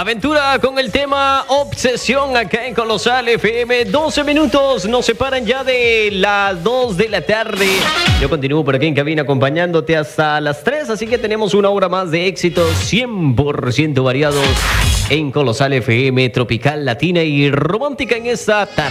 Aventura con el tema Obsesión acá en Colosal FM. 12 minutos nos separan ya de las 2 de la tarde. Yo continúo por aquí en cabina acompañándote hasta las 3, así que tenemos una hora más de éxitos 100% variados en Colosal FM, tropical, latina y romántica en esta tarde.